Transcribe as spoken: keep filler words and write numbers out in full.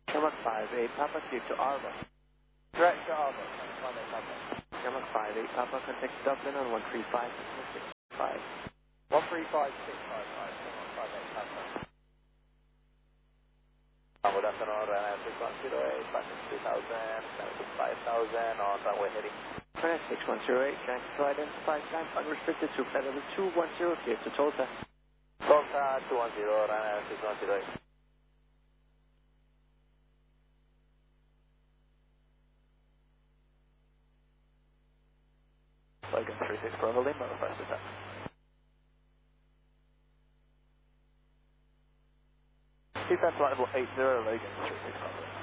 Shamrock five eight, Papa clear to Arba. Direct to Alba. five eight Papa. Shamrock five eight, Papa contact Dublin on one three five six five. one three five six five five. five eight Papa. Good afternoon, Ryanair six one zero eight, passing three thousand, seventy five thousand, on runway heading. Ryanair six one zero eight, thanks to identify time unrestricted to flight level two one zero, clear to Tulsa. Tulsa two one zero, Ryanair six one zero eight. Logan three six Bravo Lima, request attack. Defense flight level eight zero, Logan three six Bravo.